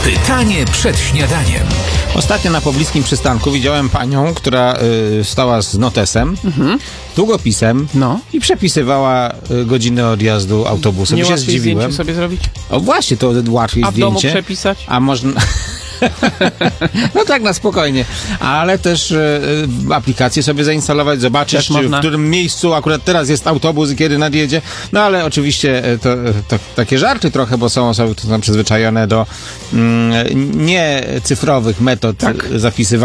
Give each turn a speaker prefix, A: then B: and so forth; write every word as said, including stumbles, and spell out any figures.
A: Pytanie przed śniadaniem.
B: Ostatnio na pobliskim przystanku widziałem panią, która y, stała z notesem, mhm. długopisem
C: No.
B: i przepisywała y, godziny odjazdu autobusem.
C: Nie
B: się
C: łatwiej
B: zdziwiłem.
C: zdjęcie sobie zrobić?
B: O właśnie, to łatwiej
C: A w
B: zdjęcie.
C: domu przepisać?
B: A można... No tak, na spokojnie. Ale też y, y, aplikację sobie zainstalować, zobaczyć,
C: Też
B: czy,
C: można.
B: w którym miejscu akurat teraz jest autobus i kiedy nadjedzie. No ale oczywiście y, to, to takie żarty trochę, bo są osoby, które są przyzwyczajone do mm, nie cyfrowych metod
C: Tak.
B: zapisywania